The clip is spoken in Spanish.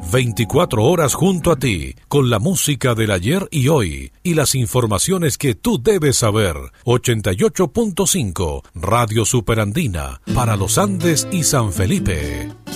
24 horas junto a ti, con la música del ayer y hoy, y las informaciones que tú debes saber. 88.5, Radio Superandina, para los Andes y San Felipe.